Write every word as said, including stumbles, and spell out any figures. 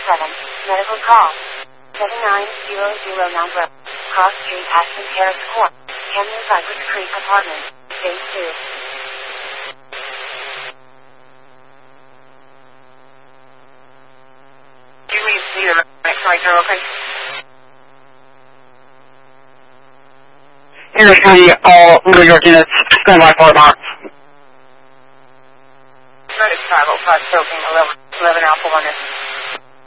seven, medical call. seven nine zero zero number. Cross Street, Aspen Terrace Court. Camden Cypress Creek Apartment. Phase two. Do you need to make sure you're okay? Harris County, all New York units, stand by Fort Knox. Medic five oh five, soaking eleven, eleven Alpha one.